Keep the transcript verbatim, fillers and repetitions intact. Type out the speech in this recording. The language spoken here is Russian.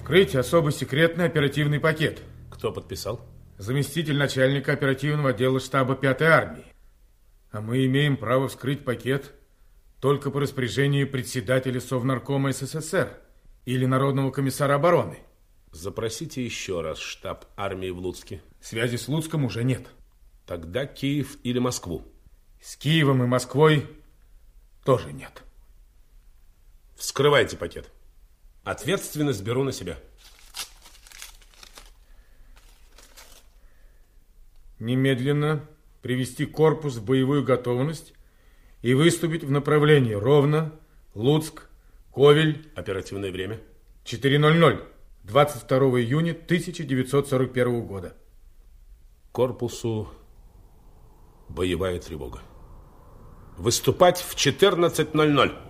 Вскрыть особо секретный оперативный пакет. Кто подписал? Заместитель начальника оперативного отдела штаба пятой армии. А мы имеем право вскрыть пакет только по распоряжению председателя Совнаркома СССР или Народного комиссара обороны. Запросите еще раз штаб армии в Луцке. Связи с Луцком уже нет. Тогда Киев или Москву. С Киевом и Москвой тоже нет. Вскрывайте пакет. Ответственность беру на себя. Немедленно привести корпус в боевую готовность и выступить в направлении Ровно, Луцк, Ковель. Оперативное время? четыре ноль ноль. двадцать второго июня тысяча девятьсот сорок первого года. Корпусу боевая тревога. Выступать в четырнадцать ноль ноль.